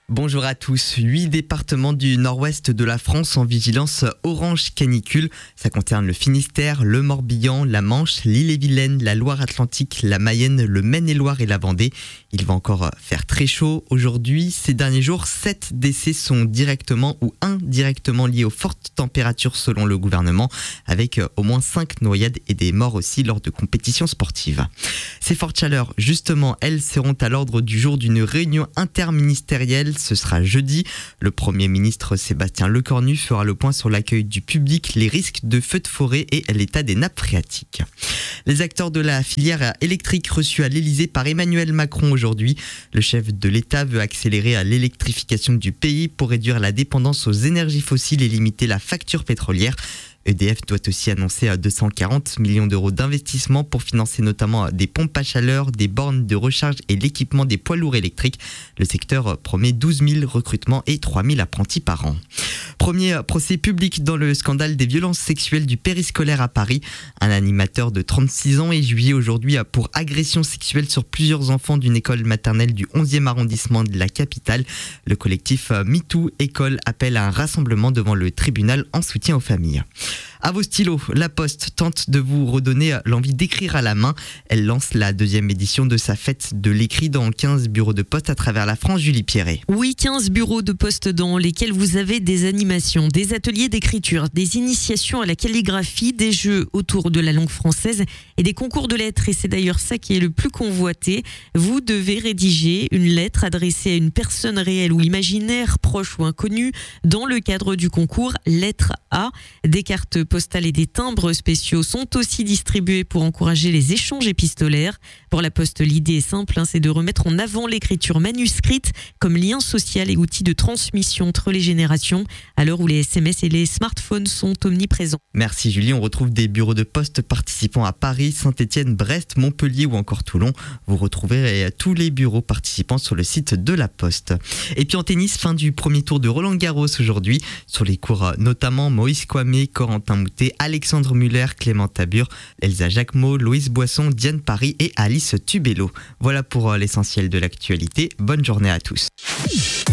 Bonjour à tous. 8 départements du nord-ouest de la France en vigilance orange canicule. Ça concerne le Finistère, le Morbihan, la Manche, l'Ille-et-Vilaine, la Loire-Atlantique, la Mayenne, le Maine-et-Loire et la Vendée. Il va encore faire très chaud aujourd'hui. Ces derniers jours, 7 décès sont directement ou indirectement liés aux fortes températures selon le gouvernement, avec au moins 5 noyades et des morts aussi lors de compétitions sportives. Ces fortes chaleurs, justement, elles seront à l'ordre du jour d'une réunion interministérielle. Ce sera jeudi. Le Premier ministre Sébastien Lecornu fera le point sur l'accueil du public, les risques de feux de forêt et l'état des nappes phréatiques. Les acteurs de la filière électrique reçus à l'Elysée par Emmanuel Macron aujourd'hui. Le chef de l'État veut accélérer l'électrification du pays pour réduire la dépendance aux énergies fossiles et limiter la facture pétrolière. EDF doit aussi annoncer 240 millions d'euros d'investissement pour financer notamment des pompes à chaleur, des bornes de recharge et l'équipement des poids lourds électriques. Le secteur promet 12 000 recrutements et 3 000 apprentis par an. Premier procès public dans le scandale des violences sexuelles du périscolaire à Paris. Un animateur de 36 ans est jugé aujourd'hui pour agression sexuelle sur plusieurs enfants d'une école maternelle du 11e arrondissement de la capitale. Le collectif MeToo École appelle à un rassemblement devant le tribunal en soutien aux familles. À vos stylos, La Poste tente de vous redonner l'envie d'écrire à la main. Elle lance la 2e édition de sa fête de l'écrit dans 15 bureaux de poste à travers la France. Julie Pierret. Oui, 15 bureaux de poste dans lesquels vous avez des animations, des ateliers d'écriture, des initiations à la calligraphie, des jeux autour de la langue française et des concours de lettres. Et c'est d'ailleurs ça qui est le plus convoité. Vous devez rédiger une lettre adressée à une personne réelle ou imaginaire, proche ou inconnue, dans le cadre du concours Lettre A. Des cartes postales et des timbres spéciaux sont aussi distribués pour encourager les échanges épistolaires. Pour la Poste, l'idée est simple, c'est de remettre en avant l'écriture manuscrite comme lien social et outil de transmission entre les générations, à l'heure où les SMS et les smartphones sont omniprésents. Merci Julie, on retrouve des bureaux de poste participants à Paris, Saint-Étienne, Brest, Montpellier ou encore Toulon. Vous retrouverez tous les bureaux participants sur le site de la Poste. Et puis en tennis, fin du premier tour de Roland-Garros aujourd'hui. Sur les cours notamment Moïse Kouamé, Corentin Moutet, Alexandre Muller, Clément Tabur, Elsa Jacquemot, Louise Boisson, Diane Paris et Alice Tubello. Voilà pour l'essentiel de l'actualité. Bonne journée à tous.